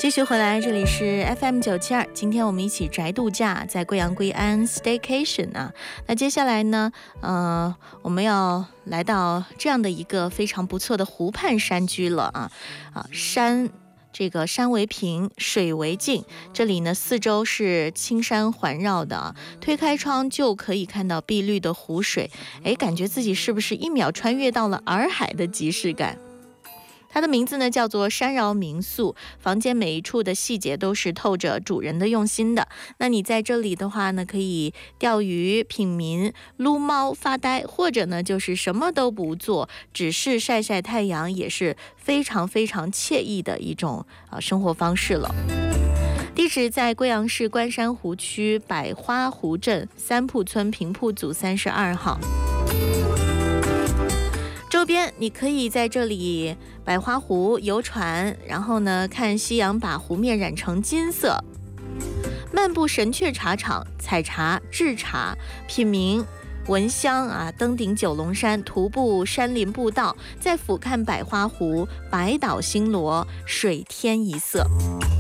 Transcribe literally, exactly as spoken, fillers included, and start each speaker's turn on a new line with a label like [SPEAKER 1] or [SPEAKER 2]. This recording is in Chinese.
[SPEAKER 1] 继续回来，这里是 F M 九七二，今天我们一起宅度假，在贵阳贵安 staycation 啊。那接下来呢，呃，我们要来到这样的一个非常不错的湖畔山居了啊啊，山。这个山为平，水为静，这里呢四周是青山环绕的啊，推开窗就可以看到碧绿的湖水，哎，感觉自己是不是一秒穿越到了洱海的即视感？它的名字呢叫做山饶民宿，房间每一处的细节都是透着主人的用心的。那你在这里的话呢，可以钓鱼、品茗、撸猫、发呆，或者呢就是什么都不做，只是晒晒太阳，也是非常非常惬意的一种啊生活方式了。地址在贵阳市关山湖区百花湖镇三铺村平铺组三十二号。周边你可以在这里百花湖游船，然后呢看夕阳把湖面染成金色，漫步神雀茶厂，采茶制茶，品茗闻香啊，登顶九龙山，徒步山林步道，再俯瞰百花湖，百岛星罗，水天一色。